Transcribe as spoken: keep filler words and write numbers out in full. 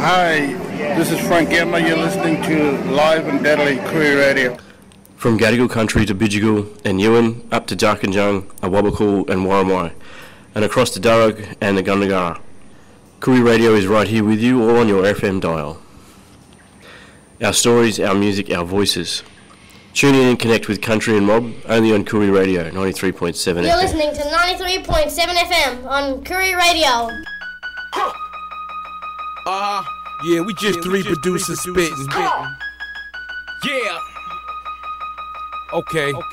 Hi, this is Frank Emma. You're listening to Live and Deadly Koori Radio. From Gadigal country to Bidjigal and Ewan, up to Darkinjung, Awabakal and Warramai, and across to Darug and the Gundagara. Koori Radio is right here with you, all on your F M dial. Our stories, our music, our voices. Tune in and connect with Country and Mob, only on Koori Radio, ninety-three point seven You're F M. listening to ninety-three point seven F M on Koori Radio. Uh, yeah, we just yeah, three we just producers, producers spitting. Yeah. Okay. okay.